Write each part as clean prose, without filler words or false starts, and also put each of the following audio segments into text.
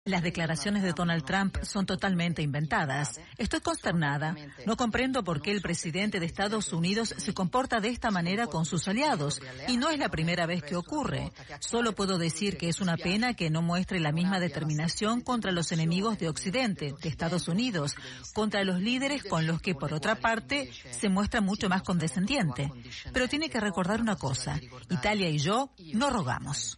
Las declaraciones de Donald Trump son totalmente inventadas. Estoy consternada. No comprendo por qué el presidente de Estados Unidos se comporta de esta manera con sus aliados. Y no es la primera vez que ocurre. Solo puedo decir que es una pena que no muestre la misma determinación contra los enemigos de Occidente, de Estados Unidos, contra los líderes con los que, por otra parte, se muestra mucho más condescendiente. Pero tiene que recordar una cosa. Italia y yo no rogamos.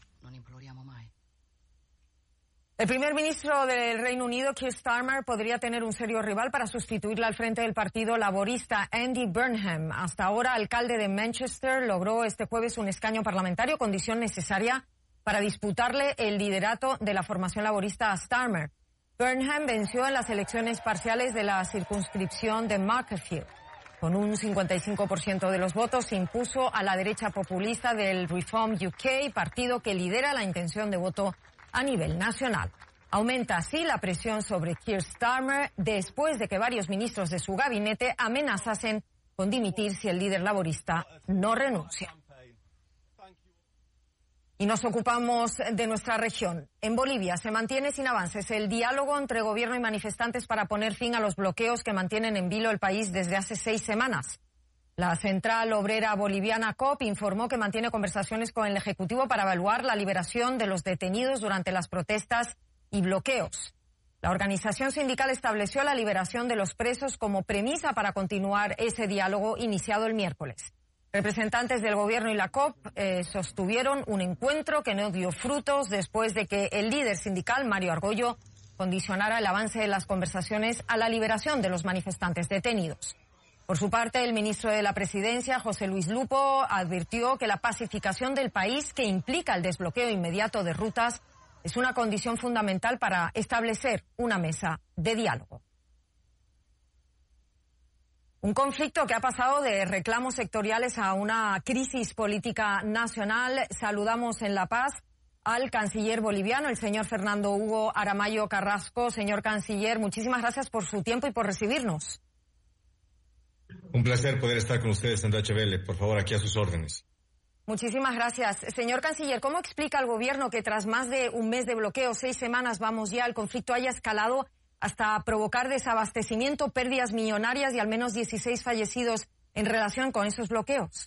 El primer ministro del Reino Unido, Keir Starmer, podría tener un serio rival para sustituirle al frente del Partido Laborista, Andy Burnham. Hasta ahora, alcalde de Manchester, logró este jueves un escaño parlamentario, condición necesaria para disputarle el liderato de la formación laborista a Starmer. Burnham venció en las elecciones parciales de la circunscripción de Macclesfield. Con un 55% de los votos, se impuso a la derecha populista del Reform UK, partido que lidera la intención de voto a nivel nacional. Aumenta así la presión sobre Keir Starmer después de que varios ministros de su gabinete amenazasen con dimitir si el líder laborista no renuncia. Y nos ocupamos de nuestra región. En Bolivia se mantiene sin avances el diálogo entre gobierno y manifestantes para poner fin a los bloqueos que mantienen en vilo el país desde hace 6 semanas. La Central Obrera Boliviana COP informó que mantiene conversaciones con el Ejecutivo para evaluar la liberación de los detenidos durante las protestas y bloqueos. La organización sindical estableció la liberación de los presos como premisa para continuar ese diálogo iniciado el miércoles. Representantes del gobierno y la COP sostuvieron un encuentro que no dio frutos después de que el líder sindical, Mario Argollo, condicionara el avance de las conversaciones a la liberación de los manifestantes detenidos. Por su parte, el ministro de la Presidencia, José Luis Lupo, advirtió que la pacificación del país, que implica el desbloqueo inmediato de rutas, es una condición fundamental para establecer una mesa de diálogo. Un conflicto que ha pasado de reclamos sectoriales a una crisis política nacional. Saludamos en La Paz al canciller boliviano, el señor Fernando Hugo Aramayo Carrasco. Señor canciller, muchísimas gracias por su tiempo y por recibirnos. Un placer poder estar con ustedes en Deutsche Welle. Por favor, aquí a sus órdenes. Muchísimas gracias. Señor canciller, ¿cómo explica al gobierno que tras más de un mes de bloqueo, 6 semanas vamos ya, el conflicto haya escalado hasta provocar desabastecimiento, pérdidas millonarias y al menos 16 fallecidos en relación con esos bloqueos?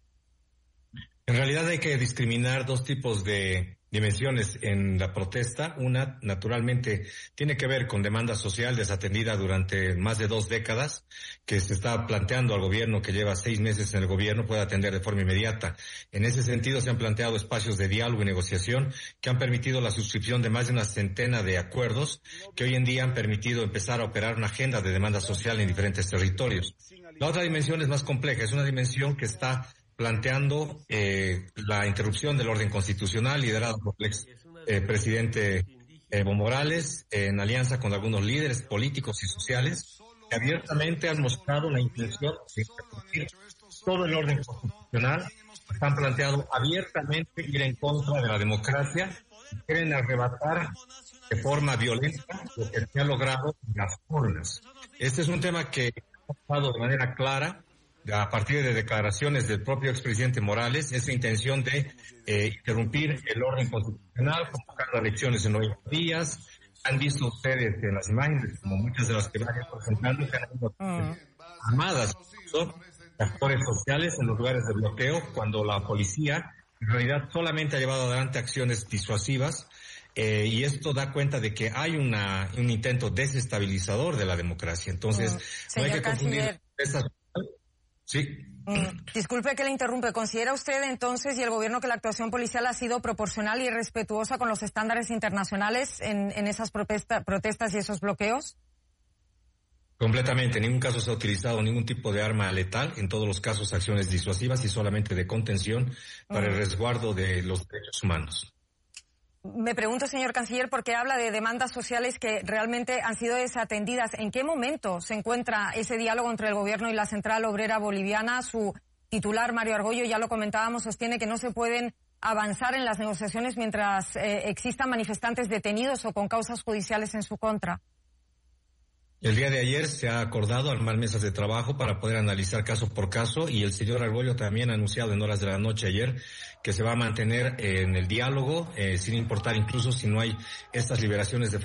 En realidad hay que discriminar 2 tipos de dimensiones en la protesta. Una, naturalmente, tiene que ver con demanda social desatendida durante más de 2 décadas, que se está planteando al gobierno, que lleva 6 meses en el gobierno, puede atender de forma inmediata. En ese sentido, se han planteado espacios de diálogo y negociación que han permitido la suscripción de más de una centena de acuerdos que hoy en día han permitido empezar a operar una agenda de demanda social en diferentes territorios. La otra dimensión es más compleja, es una dimensión que está planteando la interrupción del orden constitucional liderado por el ex presidente Evo Morales en alianza con algunos líderes políticos y sociales que abiertamente han mostrado la intención de interrumpir todo el orden constitucional. Han planteado abiertamente ir en contra de la democracia, quieren arrebatar de forma violenta lo que se ha logrado en las urnas. Este es un tema que ha pasado de manera clara a partir de declaraciones del propio expresidente Morales, esa intención de interrumpir el orden constitucional, convocando elecciones en 9 días. Han visto ustedes en las imágenes, como muchas de las que van presentando, que han habido armadas, actores sociales en los lugares de bloqueo, cuando la policía en realidad solamente ha llevado adelante acciones disuasivas, y esto da cuenta de que hay un intento desestabilizador de la democracia. Entonces, no hay que confundir estas. Sí. Disculpe que le interrumpe. ¿Considera usted entonces y el gobierno que la actuación policial ha sido proporcional y respetuosa con los estándares internacionales en esas protestas y esos bloqueos? Completamente. En ningún caso se ha utilizado ningún tipo de arma letal. En todos los casos, acciones disuasivas y solamente de contención para el resguardo de los derechos humanos. Me pregunto, señor canciller, porque habla de demandas sociales que realmente han sido desatendidas. ¿En qué momento se encuentra ese diálogo entre el gobierno y la Central Obrera Boliviana? Su titular, Mario Argollo, ya lo comentábamos, sostiene que no se pueden avanzar en las negociaciones mientras existan manifestantes detenidos o con causas judiciales en su contra. El día de ayer se ha acordado armar mesas de trabajo para poder analizar caso por caso, y el señor Argollo también ha anunciado en horas de la noche ayer que se va a mantener en el diálogo, sin importar incluso si no hay estas liberaciones de